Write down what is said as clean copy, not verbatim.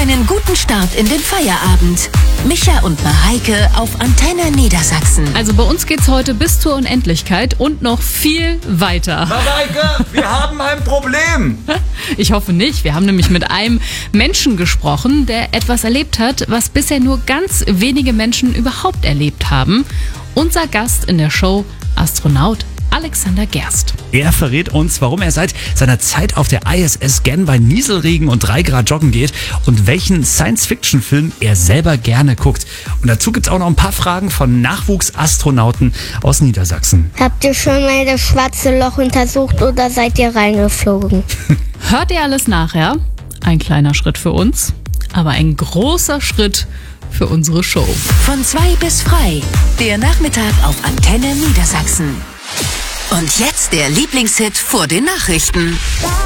einen guten Start in den Feierabend. Micha und Mareike auf Antenne Niedersachsen. Also bei uns geht's heute bis zur Unendlichkeit und noch viel weiter. Mareike, wir haben ein Problem. Ich hoffe nicht. Wir haben nämlich mit einem Menschen gesprochen, der etwas erlebt hat, was bisher nur ganz wenige Menschen überhaupt erlebt haben. Unser Gast in der Show, Astronaut Alexander Gerst. Er verrät uns, warum er seit seiner Zeit auf der ISS gern bei Nieselregen und 3 Grad joggen geht und welchen Science-Fiction-Film er selber gerne guckt. Und dazu gibt's auch noch ein paar Fragen von Nachwuchsastronauten aus Niedersachsen. Habt ihr schon mal das schwarze Loch untersucht oder seid ihr reingeflogen? Hört ihr alles nachher? Ein kleiner Schritt für uns, aber ein großer Schritt für unsere Show. Von 2 bis frei, der Nachmittag auf Antenne Niedersachsen. Und jetzt der Lieblingshit vor den Nachrichten.